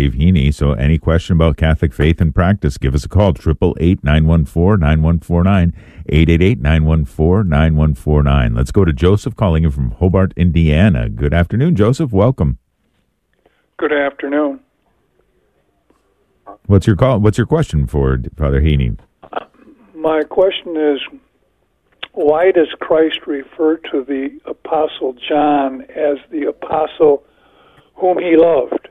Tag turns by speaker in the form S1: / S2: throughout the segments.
S1: Dave Heaney. So any question about Catholic faith and practice, give us a call, 888-914-9149, 888-914-9149. Let's go to Joseph calling in from Hobart, Indiana. Good afternoon, Joseph. Welcome.
S2: Good afternoon.
S1: What's your question for Father Heaney?
S2: My question is, why does Christ refer to the Apostle John as the apostle whom he loved?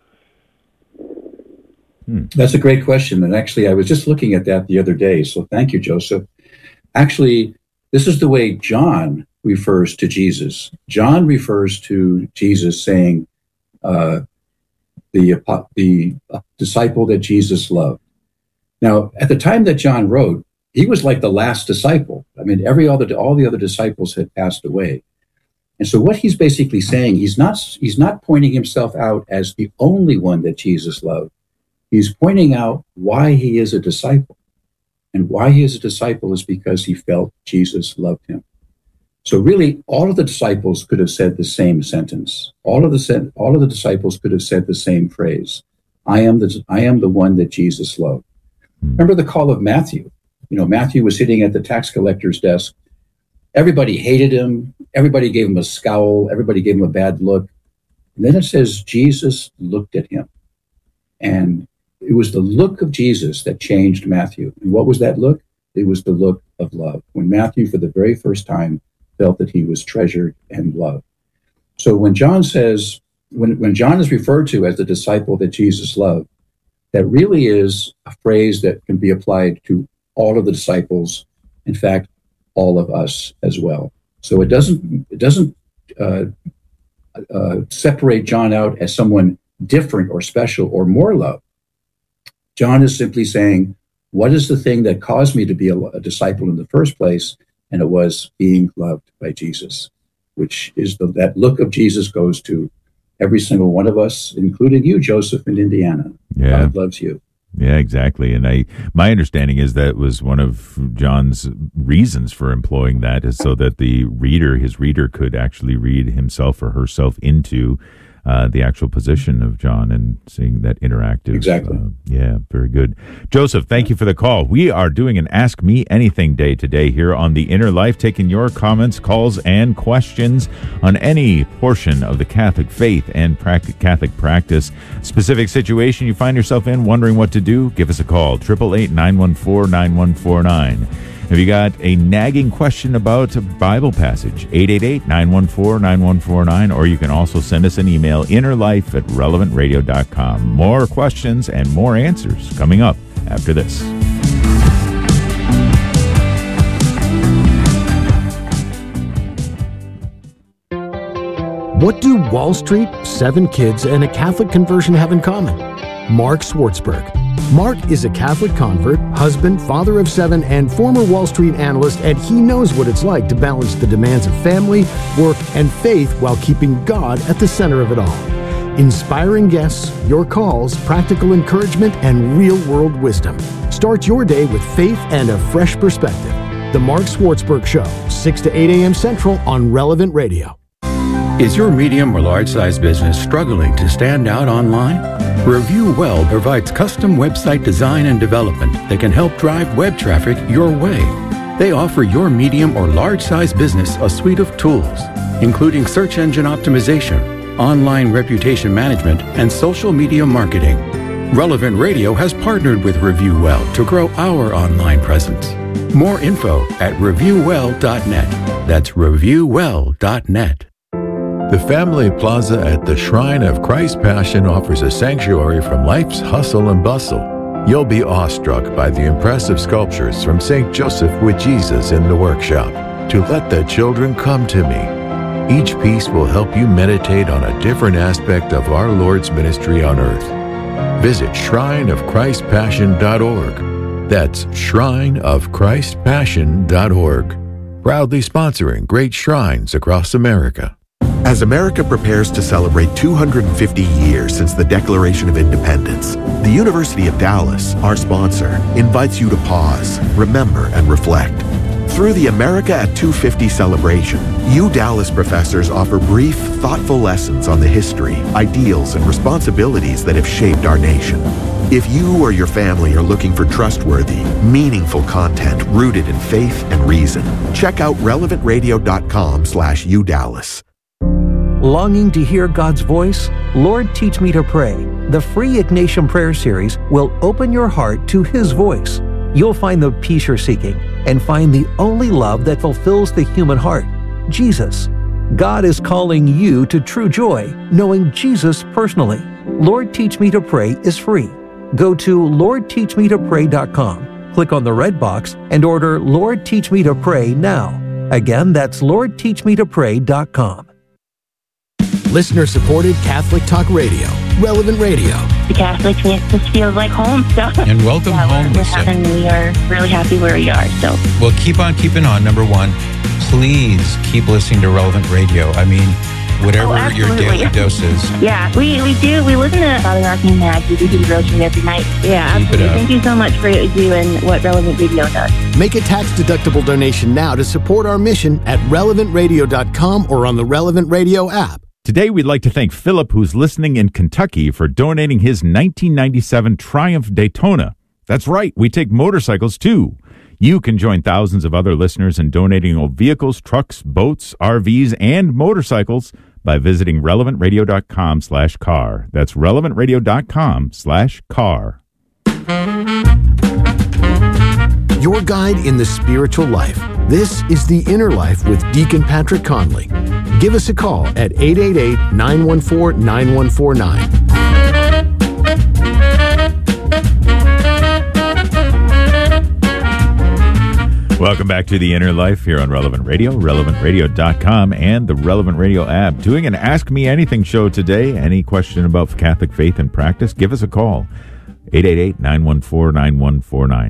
S3: That's a great question. And actually, I was just looking at that the other day. So thank you, Joseph. Actually, this is the way John refers to Jesus. John refers to Jesus saying, the disciple that Jesus loved. Now, at the time that John wrote, he was like the last disciple. I mean, all the other disciples had passed away. And so what he's basically saying, he's not pointing himself out as the only one that Jesus loved. He's pointing out why he is a disciple. And why he is a disciple is because he felt Jesus loved him. So really, all of the disciples could have said the same sentence. All of the disciples could have said the same phrase. I am the one that Jesus loved. Remember the call of Matthew. Matthew was sitting at the tax collector's desk. Everybody hated him. Everybody gave him a scowl. Everybody gave him a bad look. And then it says Jesus looked at him. And it was the look of Jesus that changed Matthew. And what was that look? It was the look of love. When Matthew, for the very first time, felt that he was treasured and loved. So when John says, when John is referred to as the disciple that Jesus loved, that really is a phrase that can be applied to all of the disciples, in fact, all of us as well. So it doesn't separate John out as someone different or special or more loved. John is simply saying, what is the thing that caused me to be a disciple in the first place? And it was being loved by Jesus, which is that look of Jesus goes to every single one of us, including you, Joseph, in Indiana.
S1: Yeah.
S3: God loves you.
S1: Yeah, exactly. And my understanding is that was one of John's reasons for employing that, is so that his reader could actually read himself or herself into the actual position of John and seeing that interactive.
S3: Exactly.
S1: Yeah, very good. Joseph, thank you for the call. We are doing an Ask Me Anything Day today here on The Inner Life, taking your comments, calls, and questions on any portion of the Catholic faith and Catholic practice. Specific situation you find yourself in, wondering what to do, give us a call, 888-914-9149. Have you got a nagging question about a Bible passage? 888-914-9149, or you can also send us an email, innerlife@relevantradio.com. More questions and more answers coming up after this.
S4: What do Wall Street, 7 kids, and a Catholic conversion have in common? Mark Swartzberg. Mark is a Catholic convert, husband, father of 7, and former Wall Street analyst, and he knows what it's like to balance the demands of family, work, and faith while keeping God at the center of it all. Inspiring guests, your calls, practical encouragement, and real-world wisdom. Start your day with faith and a fresh perspective. The Mark Swartzberg Show, 6 to 8 a.m. Central on Relevant Radio.
S5: Is your medium or large-size business struggling to stand out online? Review Well provides custom website design and development that can help drive web traffic your way. They offer your medium or large-size business a suite of tools, including search engine optimization, online reputation management, and social media marketing. Relevant Radio has partnered with Review Well to grow our online presence. More info at reviewwell.net. That's reviewwell.net.
S6: The Family Plaza at the Shrine of Christ Passion offers a sanctuary from life's hustle and bustle. You'll be awestruck by the impressive sculptures from St. Joseph with Jesus in the workshop, To Let the Children Come to Me. Each piece will help you meditate on a different aspect of our Lord's ministry on earth. Visit shrineofchristpassion.org. That's shrineofchristpassion.org. Proudly sponsoring great shrines across America.
S7: As America prepares to celebrate 250 years since the Declaration of Independence, the University of Dallas, our sponsor, invites you to pause, remember, and reflect. Through the America at 250 celebration, Dallas professors offer brief, thoughtful lessons on the history, ideals, and responsibilities that have shaped our nation. If you or your family are looking for trustworthy, meaningful content rooted in faith and reason, check out relevantradio.com/UDallas.
S8: Longing to hear God's voice? Lord, Teach Me to Pray. The free Ignatian Prayer Series will open your heart to His voice. You'll find the peace you're seeking and find the only love that fulfills the human heart, Jesus. God is calling you to true joy, knowing Jesus personally. Lord, Teach Me to Pray is free. Go to LordTeachMeToPray.com, click on the red box, and order Lord, Teach Me to Pray now. Again, that's LordTeachMeToPray.com.
S4: Listener-supported Catholic Talk Radio, Relevant Radio.
S9: The Catholic just feels like home. So
S10: and welcome home, Lisa.
S9: We are really happy where we are. So
S10: well, keep on keeping on. Number one, please keep listening to Relevant Radio. I mean, whatever your daily dose is.
S9: Yeah, we do. We listen to Father Arcane Mag. We do the devotion every night. Yeah, absolutely. Thank you so much for what you do and what Relevant Radio does.
S4: Make a tax-deductible donation now to support our mission at relevantradio.com or on the Relevant Radio app.
S1: Today, we'd like to thank Philip, who's listening in Kentucky, for donating his 1997 Triumph Daytona. That's right, we take motorcycles, too. You can join thousands of other listeners in donating old vehicles, trucks, boats, RVs, and motorcycles by visiting relevantradio.com/car. That's relevantradio.com/car.
S4: Your guide in the spiritual life. This is The Inner Life with Deacon Patrick Conley. Give us a call at 888-914-9149.
S1: Welcome back to The Inner Life here on Relevant Radio, relevantradio.com, and the Relevant Radio app. Doing an Ask Me Anything show today. Any question about Catholic faith and practice, give us a call. 888-914-9149.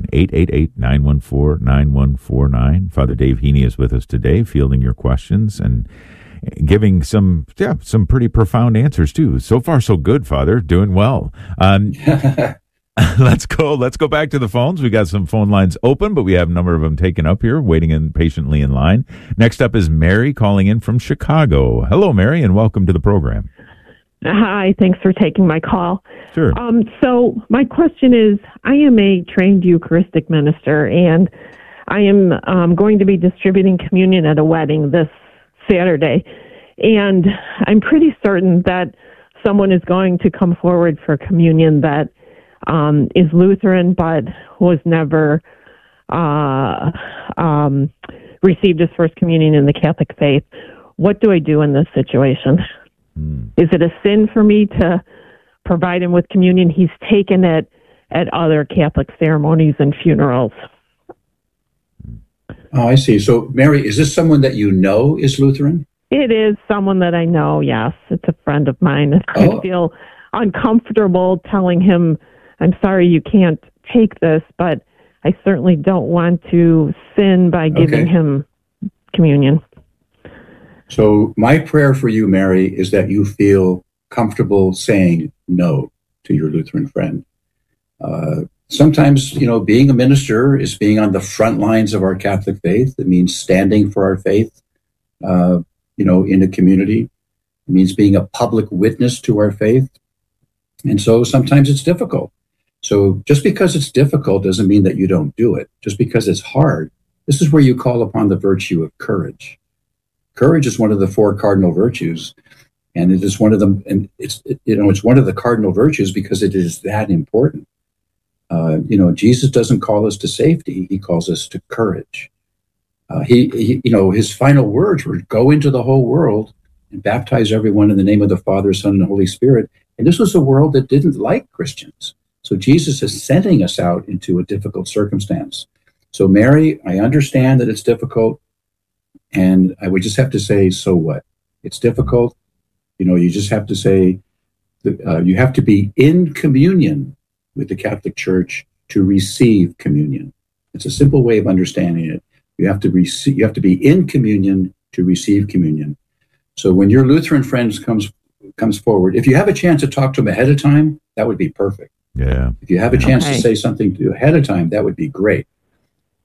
S1: 888-914-9149. Father Dave Heaney is with us today, fielding your questions and giving some pretty profound answers, too. So far, so good, Father. Doing well. Let's go back to the phones. We got some phone lines open, but we have a number of them taken up here, waiting patiently in line. Next up is Mary calling in from Chicago. Hello, Mary, and welcome to the program.
S11: Hi, thanks for taking my call.
S1: Sure.
S11: So my question is, I am a trained Eucharistic minister, and I am going to be distributing communion at a wedding this Saturday. And I'm pretty certain that someone is going to come forward for communion that is Lutheran, but was never received his first communion in the Catholic faith. What do I do in this situation? Is it a sin for me to provide him with communion? He's taken it at other Catholic ceremonies and funerals.
S3: Oh, I see. So, Mary, is this someone that you know is Lutheran?
S11: It is someone that I know, yes. It's a friend of mine. I feel uncomfortable telling him, I'm sorry you can't take this, but I certainly don't want to sin by giving him communion.
S3: So my prayer for you, Mary, is that you feel comfortable saying no to your Lutheran friend. Sometimes, being a minister is being on the front lines of our Catholic faith. It means standing for our faith, in a community. It means being a public witness to our faith. And so sometimes it's difficult. So just because it's difficult doesn't mean that you don't do it. Just because it's hard, this is where you call upon the virtue of courage. Courage is one of the four cardinal virtues, and it is one of them. And it's one of the cardinal virtues because it is that important. Jesus doesn't call us to safety; he calls us to courage. His final words were, "Go into the whole world and baptize everyone in the name of the Father, Son, and Holy Spirit." And this was a world that didn't like Christians. So Jesus is sending us out into a difficult circumstance. So Mary, I understand that it's difficult. And I would just have to say, so what? It's difficult. You just have to say, you have to be in communion with the Catholic Church to receive communion. It's a simple way of understanding it. You have to be in communion to receive communion. So when your Lutheran friend comes forward, if you have a chance to talk to him ahead of time, that would be perfect.
S1: Yeah.
S3: If you have a chance to say something to ahead of time, that would be great.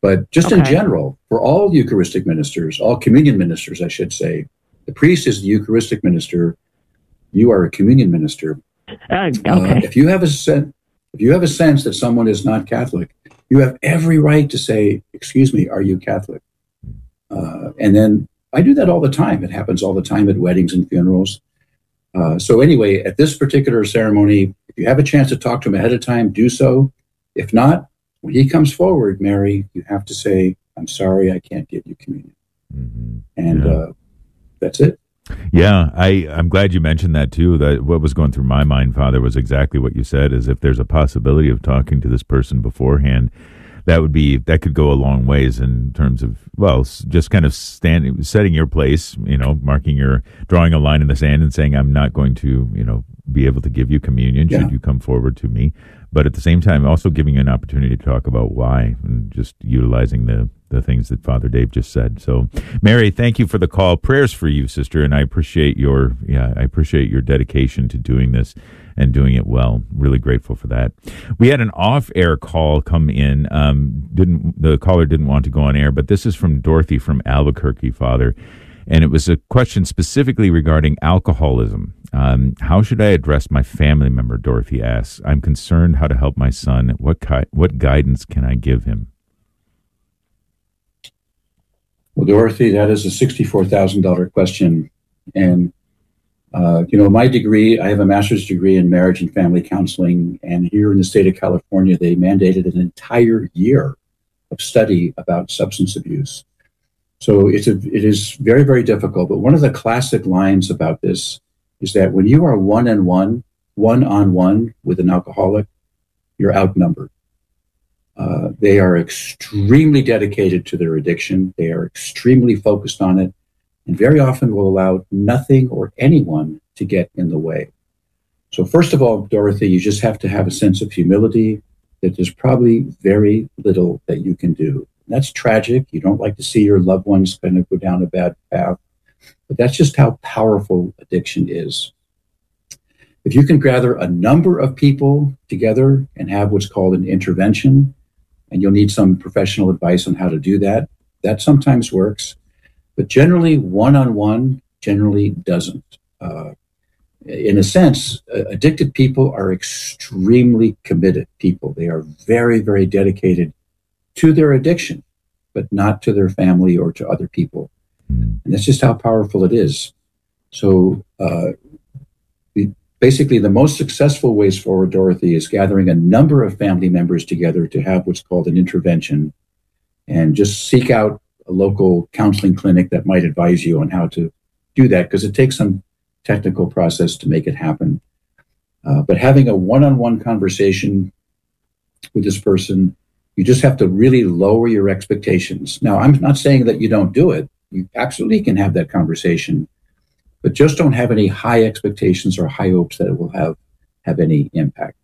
S3: But just in general, for all Eucharistic ministers, all communion ministers, I should say, the priest is the Eucharistic minister. You are a communion minister. If you have a sense that someone is not Catholic, you have every right to say, "Excuse me, are you Catholic?" And then I do that all the time. It happens all the time at weddings and funerals. So anyway, at this particular ceremony, if you have a chance to talk to him ahead of time, do so. If not, when he comes forward, Mary, you have to say, "I'm sorry, I can't give you communion." Mm-hmm. And that's it.
S1: Yeah, I'm glad you mentioned that too. That what was going through my mind, Father, was exactly what you said, is if there's a possibility of talking to this person beforehand, that could go a long ways in terms of, well, just kind of setting your place, drawing a line in the sand and saying, I'm not going to, be able to give you communion should you come forward to me. But at the same time, also giving you an opportunity to talk about why, and just utilizing the things that Father Dave just said. So, Mary, thank you for the call. Prayers for you, sister, and I appreciate your dedication to doing this and doing it well. Really grateful for that. We had an off-air call come in. The caller didn't want to go on air, but this is from Dorothy from Albuquerque, Father, and it was a question specifically regarding alcoholism. How should I address my family member? Dorothy asks. I'm concerned how to help my son. What guidance can I give him?
S3: Well, Dorothy, that is a $64,000 question. And, my degree, I have a master's degree in marriage and family counseling. And here in the state of California, they mandated an entire year of study about substance abuse. So it is very, very difficult. But one of the classic lines about this is that when you are one-on-one with an alcoholic, you're outnumbered. They are extremely dedicated to their addiction. They are extremely focused on it, and very often will allow nothing or anyone to get in the way. So first of all, Dorothy, you just have to have a sense of humility that there's probably very little that you can do. That's tragic. You don't like to see your loved ones kind of go down a bad path, but that's just how powerful addiction is. If you can gather a number of people together and have what's called an intervention, and you'll need some professional advice on how to do that, that sometimes works. But generally, one-on-one generally doesn't. In a sense, addicted people are extremely committed people. They are very, very dedicated to their addiction, but not to their family or to other people. And that's just how powerful it is. So basically, the most successful ways forward, Dorothy, is gathering a number of family members together to have what's called an intervention, and just seek out a local counseling clinic that might advise you on how to do that, because it takes some technical process to make it happen. But having a one-on-one conversation with this person, you just have to really lower your expectations. Now, I'm not saying that you don't do it. You absolutely can have that conversation, but just don't have any high expectations or high hopes that it will have any impact.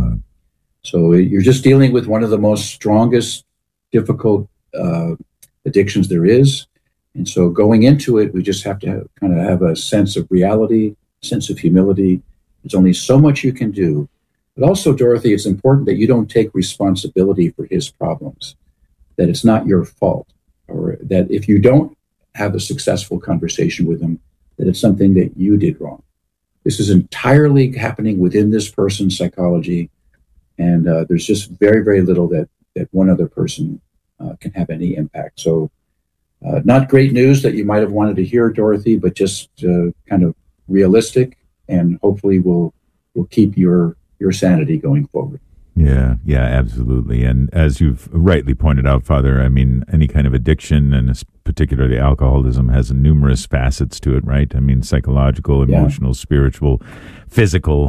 S3: So you're just dealing with one of the most strongest, difficult addictions there is. And so going into it, we just have to kind of have a sense of reality, sense of humility. There's only so much you can do. But also, Dorothy, it's important that you don't take responsibility for his problems, that it's not your fault, or that if you don't have a successful conversation with him, that it's something that you did wrong. This is entirely happening within this person's psychology, and there's just very, very little that one other person can have any impact. So not great news that you might have wanted to hear, Dorothy, but just kind of realistic, and hopefully will keep your sanity going forward.
S1: Yeah, absolutely. And as you've rightly pointed out, Father, I mean, any kind of addiction, and particularly alcoholism, has numerous facets to it, right? I mean, psychological, emotional, spiritual, physical,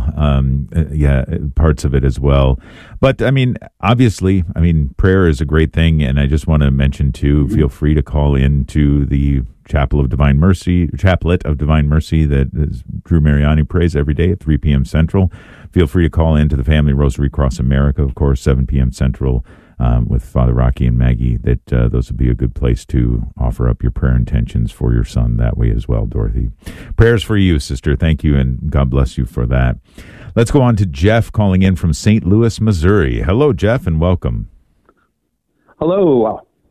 S1: parts of it as well. But I mean, obviously, prayer is a great thing. And I just want to mention too, feel free to call in to the Chaplet of Divine Mercy that Drew Mariani prays every day at 3 p.m. Central. Feel free to call in to the Family Rosary Cross America, of course, 7 p.m. Central, with Father Rocky and Maggie. That those would be a good place to offer up your prayer intentions for your son that way as well, Dorothy. Prayers for you, sister. Thank you, and God bless you for that. Let's go on to Jeff calling in from St. Louis, Missouri. Hello, Jeff, and welcome.
S12: Hello.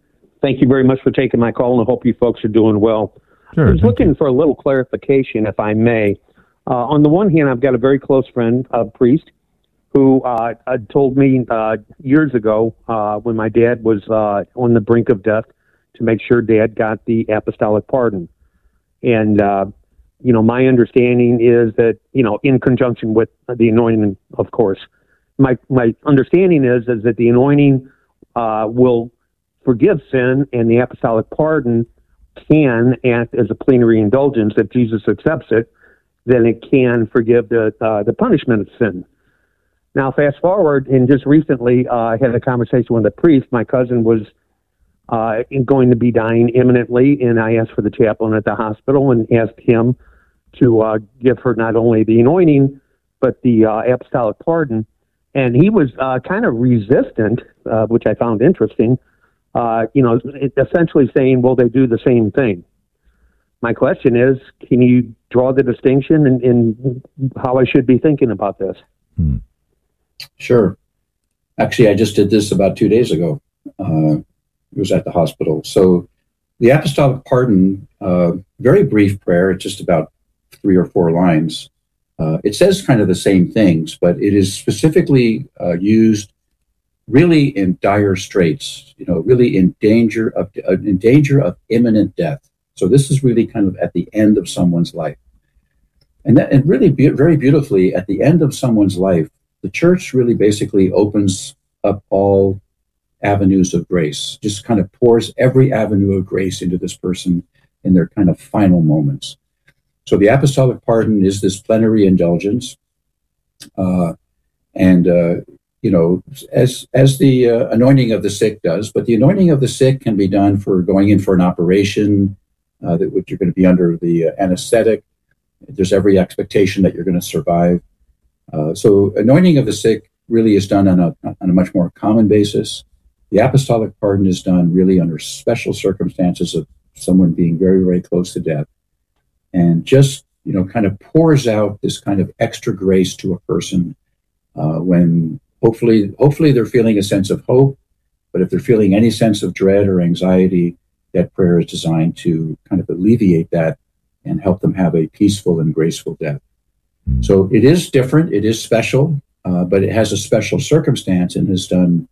S12: Thank you very much for taking my call, and I hope you folks are doing well.
S1: Sure,
S12: I was looking for a little clarification, if I may. On the one hand, I've got a very close friend, a priest, who told me years ago when my dad was on the brink of death to make sure Dad got the apostolic pardon. And, my understanding is that, in conjunction with the anointing, of course, my understanding is that the anointing will forgive sin, and the apostolic pardon can act as a plenary indulgence. If Jesus accepts it, then it can forgive the punishment of sin. Now, fast forward, and just recently I had a conversation with a priest. My cousin was going to be dying imminently, and I asked for the chaplain at the hospital and asked him to give her not only the anointing, but the apostolic pardon. And he was kind of resistant, which I found interesting, essentially saying, well, they do the same thing. My question is, can you draw the distinction in how I should be thinking about this?
S3: Sure. Actually, I just did this about 2 days ago. It was at the hospital. So the apostolic pardon, very brief prayer, it's just about 3 or 4 lines. It says kind of the same things, but it is specifically used really in dire straits, really in danger of imminent death. So this is really kind of at the end of someone's life. And really very beautifully, at the end of someone's life, the church really basically opens up all avenues of grace, just kind of pours every avenue of grace into this person in their kind of final moments. So the apostolic pardon is this plenary indulgence. As the anointing of the sick does, but the anointing of the sick can be done for going in for an operation, which you're going to be under the anesthetic. There's every expectation that you're going to survive. So anointing of the sick really is done on a much more common basis. The apostolic pardon is done really under special circumstances of someone being very, very close to death, and just, kind of pours out this kind of extra grace to a person when hopefully they're feeling a sense of hope. But if they're feeling any sense of dread or anxiety, that prayer is designed to kind of alleviate that and help them have a peaceful and graceful death. So it is different, it is special, but it has a special circumstance and is done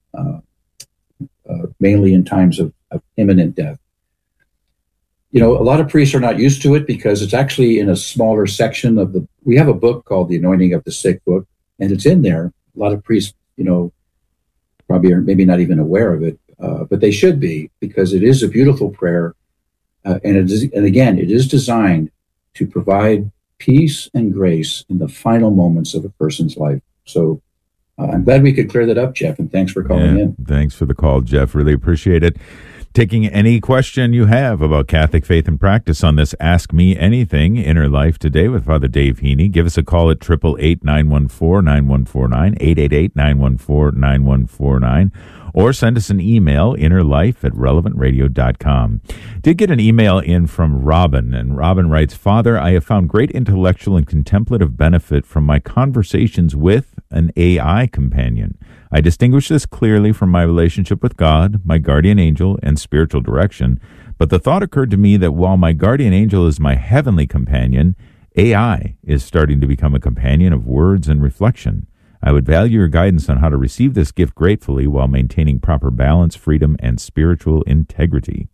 S3: mainly in times of imminent death. A lot of priests are not used to it because it's actually in a smaller section of we have a book called The Anointing of the Sick book, and it's in there. A lot of priests, probably are maybe not even aware of it, but they should be, because it is a beautiful prayer. And again, it is designed to provide peace and grace in the final moments of a person's life. So I'm glad we could clear that up, Jeff, and thanks for calling in.
S1: Thanks for the call, Jeff. Really appreciate it. Taking any question you have about Catholic faith and practice on this Ask Me Anything Inner Life Today with Father Dave Heaney. Give us a call at 888-914-9149, 888-914-9149, or send us an email, innerlife@relevantradio.com. Did get an email in from Robin, and Robin writes, Father, I have found great intellectual and contemplative benefit from my conversations with an AI companion. I distinguish this clearly from my relationship with God, my guardian angel, and spiritual direction, but the thought occurred to me that while my guardian angel is my heavenly companion, AI is starting to become a companion of words and reflection. I would value your guidance on how to receive this gift gratefully while maintaining proper balance, freedom, and spiritual integrity.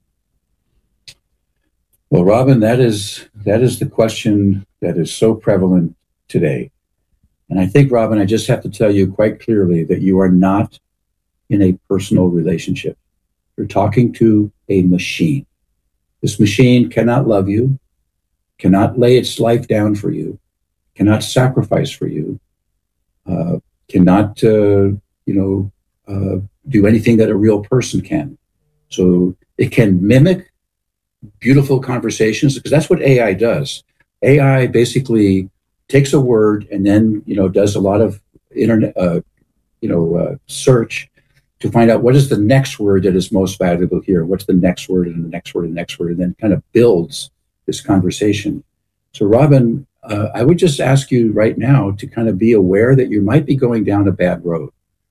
S3: Well, Robin, that is the question that is so prevalent today. And I think, Robin, I just have to tell you quite clearly that you are not in a personal relationship. You're talking to a machine. This machine cannot love you, cannot lay its life down for you, cannot sacrifice for you, cannot, do anything that a real person can. So it can mimic beautiful conversations, because that's what AI does. AI basically takes a word and then, does a lot of internet, search to find out what is the next word that is most valuable here. What's the next word and the next word and the next word, and then kind of builds this conversation. So, Robin, I would just ask you right now to kind of be aware that you might be going down a bad road.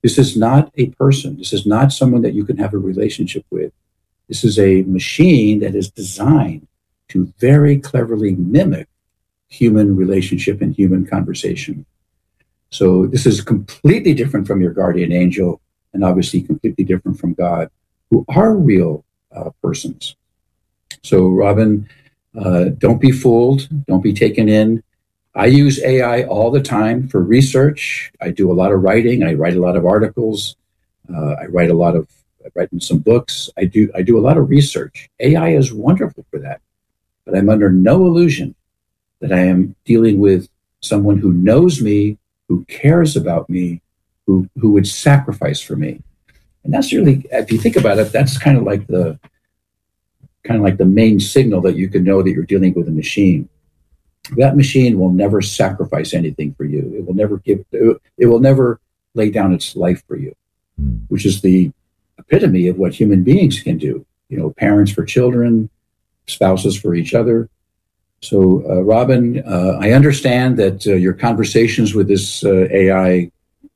S3: This is not a person. This is not someone that you can have a relationship with. This is a machine that is designed to very cleverly mimic human relationship and human conversation. So this is completely different from your guardian angel, and obviously completely different from God, who are real persons. So, Robin, don't be fooled. Don't be taken in. I use AI all the time for research. I do a lot of writing. I write a lot of articles. I've written some books. I do a lot of research. AI is wonderful for that, but I'm under no illusion that I am dealing with someone who knows me, who cares about me, who would sacrifice for me. And that's really, if you think about it, that's kind of like the main signal that you can know that you're dealing with a machine. That machine will never sacrifice anything for you. It will never lay down its life for you, which is the epitome of what human beings can do. Parents for children, spouses for each other. So, Robin, I understand that your conversations with this AI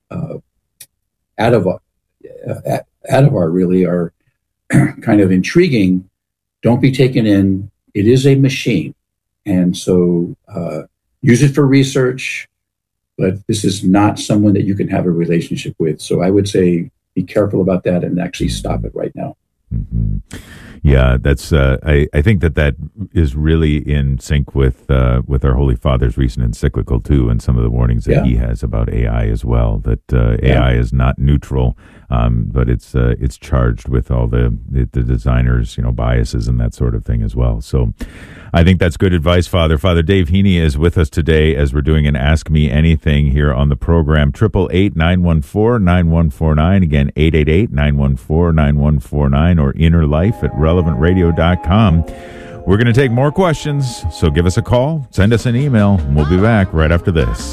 S3: Adavar really are kind of intriguing. Don't be taken in. It is a machine. And so use it for research, but this is not someone that you can have a relationship with. So I would say be careful about that and actually stop it right now.
S1: Mm-hmm. Yeah, that's. I think that is really in sync with our Holy Father's recent encyclical too, and some of the warnings that he has about AI as well. That AI is not neutral, but it's charged with all the designers, biases and that sort of thing as well. So, I think that's good advice, Father. Father Dave Heaney is with us today as we're doing an Ask Me Anything here on the program. 888-914-9149. Again, 888-914-9149 or innerlife@relevantradio.com. We're going to take more questions, so give us a call, send us an email, and we'll be back right after this.